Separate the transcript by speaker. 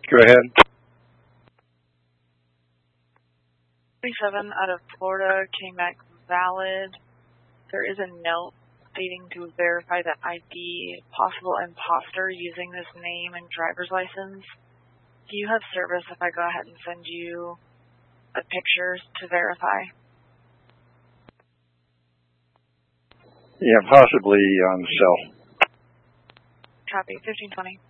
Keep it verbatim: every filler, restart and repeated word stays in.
Speaker 1: Go ahead.
Speaker 2: twenty-seven out of Florida came back valid. There is a note stating to verify the I D possible imposter using this name and driver's license. Do you have service if I go ahead and send you a pictures to verify?
Speaker 1: Yeah, possibly on the cell.
Speaker 2: Copy, fifteen twenty.